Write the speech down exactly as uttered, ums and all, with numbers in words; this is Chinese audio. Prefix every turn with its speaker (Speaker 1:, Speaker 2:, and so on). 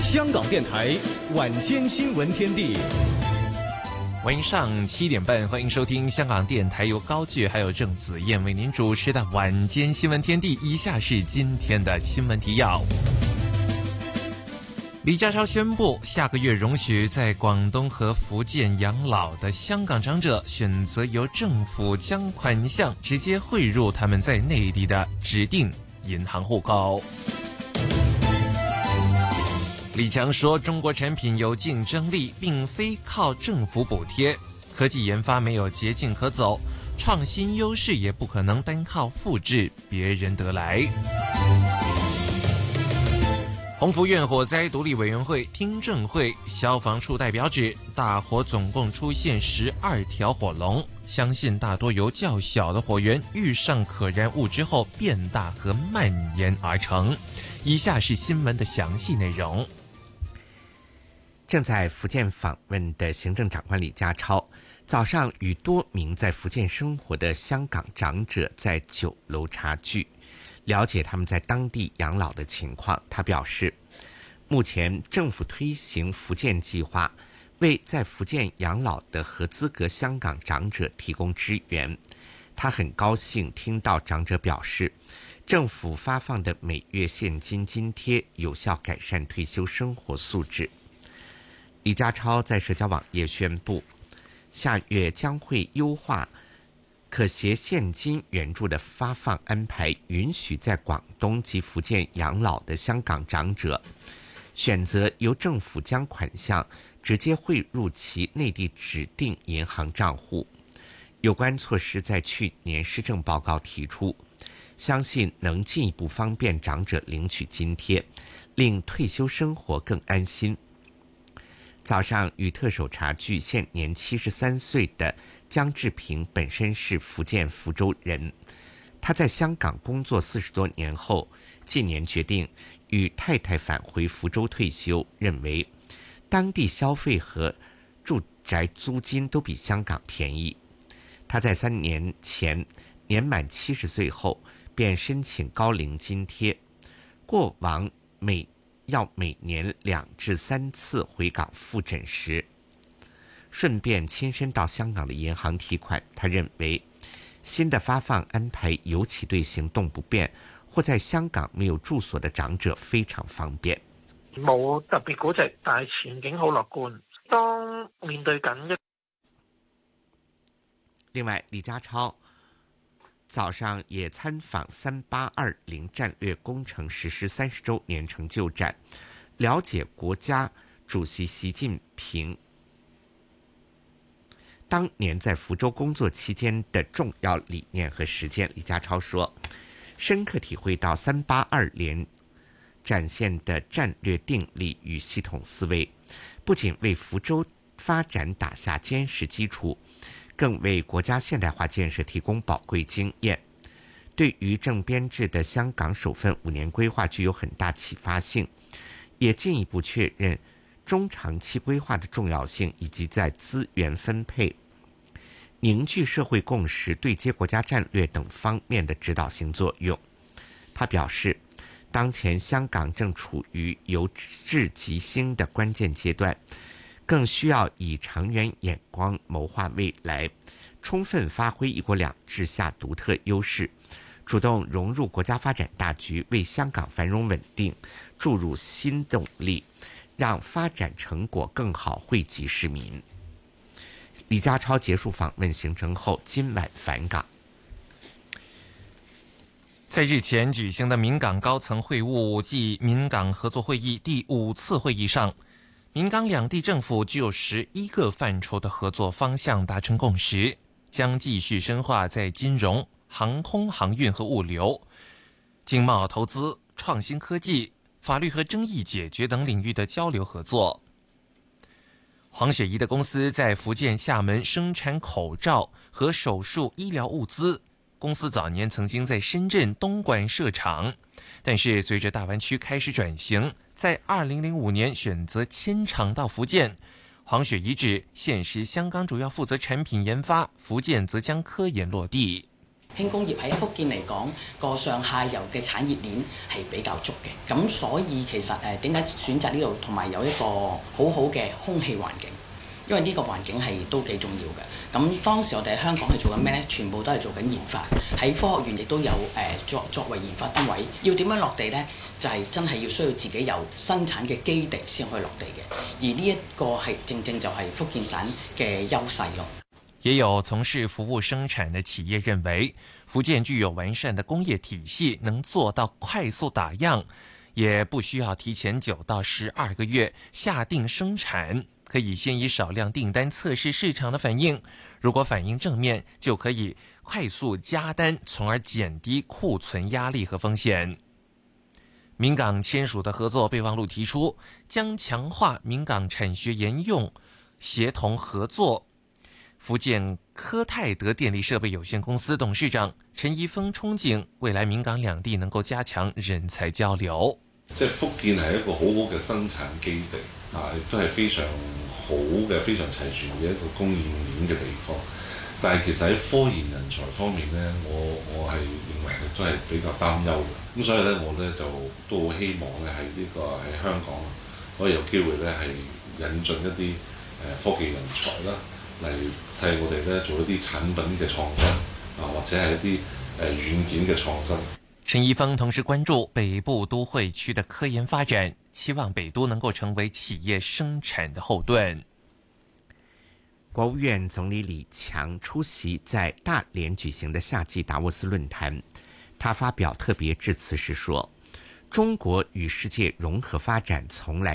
Speaker 1: 香港电台晚间新闻天地，
Speaker 2: 晚上七点半，欢迎收听香港电台由高炬还有郑子燕为您主持的晚间新闻天地。以下是今天的新闻提要。李家超宣布，下个月容许在广东和福建养老的香港长者选择由政府将款项直接汇入他们在内地的指定银行户口。李强说，中国产品有竞争力，并非靠政府补贴，科技研发没有捷径可走，创新优势也不可能单靠复制别人得来。鸿福苑火灾独立委员会听证会，消防处代表指，大火总共出现十二条火龙，相信大多由较小的火源遇上可燃物之后变大和蔓延而成。以下是新闻的详细内容。
Speaker 3: 正在福建访问的行政长官李家超，早上与多名在福建生活的香港长者在九楼茶聚，了解他们在当地养老的情况。他表示，目前政府推行福建计划，为在福建养老的合资格香港长者提供支援。他很高兴听到长者表示，政府发放的每月现金津贴有效改善退休生活素质。李家超在社交网页宣布，下月将会优化可携现金援助的发放安排，允许在广东及福建养老的香港长者选择由政府将款项直接汇入其内地指定银行账户。有关措施在去年施政报告提出，相信能进一步方便长者领取津贴，令退休生活更安心。早上与特首茶聚，现年七十三岁的江志平本身是福建福州人，他在香港工作四十多年后，近年决定与太太返回福州退休，认为当地消费和住宅租金都比香港便宜。他在三年前年满七十岁后便申请高龄津贴，过往每要每年两至三次回港复诊时，顺便亲身到香港的银行提款。他認為新的發放安排尤其對行動不便或在香港沒有住所的長者非常方便。
Speaker 4: 冇特別估值，但係前景好樂觀。當面對緊一
Speaker 3: 另外，李家超早上也参访三八二零战略工程实施三十周年成就展，了解国家主席习近平当年在福州工作期间的重要理念和实践。李家超说，深刻体会到三八二零展现的战略定力与系统思维，不仅为福州发展打下坚实基础，更为国家现代化建设提供宝贵经验，对于正编制的香港首份五年规划具有很大启发性，也进一步确认中长期规划的重要性，以及在资源分配、凝聚社会共识、对接国家战略等方面的指导性作用。他表示，当前香港正处于由治及兴的关键阶段，更需要以长远眼光谋划未来，充分发挥一国两制下独特优势，主动融入国家发展大局，为香港繁荣稳定注入新动力，让发展成果更好惠及市民。李家超结束访问行程后，今晚返港。
Speaker 2: 在日前举行的闽港高层会晤暨闽港合作会议第五次会议上，闽港两地政府具有十一个范畴的合作方向达成共识，将继续深化在金融、航空航运和物流、经贸投资、创新科技、法律和争议解决等领域的交流合作。黄雪怡的公司在福建厦门生产口罩和手术医疗物资，公司早年曾经在深圳东莞设厂，但是随着大湾区开始转型，在二零零五年选择迁厂到福建。黄雪怡指，现时香港主要负责产品研发，福建则将科研落地。
Speaker 5: 輕工業喺福建嚟講，個上下游嘅產業鏈係比較足嘅，咁所以其實誒點解選擇呢度，同埋有一個好好嘅空氣環境，因為呢個環境係都幾重要嘅。咁當時我哋喺香港係做緊咩呢？全部都係做緊研發，喺科學園亦都有誒、呃、作作為研發單位。要點樣落地呢？就係、是、真係要需要自己有生產嘅基地先可以落地嘅。而呢一個係正正就係福建省嘅優勢咯。
Speaker 2: 也有從事服務生產的企業認為，福建具有完善的工業體系，能做到快速打樣，也不需要提前九到十二個月下定生產，可以先以少量訂單測試市場的反應，如果反應正面，就可以快速加單，從而減低庫存壓力和風險。闽港簽署的合作備忘錄提出，將強化闽港產學研用協同合作。福建科泰德電力設備有限公司董事長陳一峰憧憬未來闽港兩地能夠加強人才交流。
Speaker 6: 即係福建係一個好好嘅生產基地啊，亦都係非常好嘅、非常齊全嘅一個供應鏈嘅地方。但係其實喺科研人才方面呢，我我係認為係都係比較擔憂嘅。咁所以咧，我咧就都好希望咧係呢個喺香港可以有機會咧係引進一啲誒科技人才啦。嚟替我哋咧做一啲產品嘅創新啊，或者係一啲誒軟件嘅創新。
Speaker 2: 陳一峰同時關注北部都會區的科研發展，期望北都能夠成為企業生產的後盾。
Speaker 3: 國務院總理李強出席在大連舉行的夏季達沃斯論壇，他發表特別致辭時說：中國與世界融合發展從來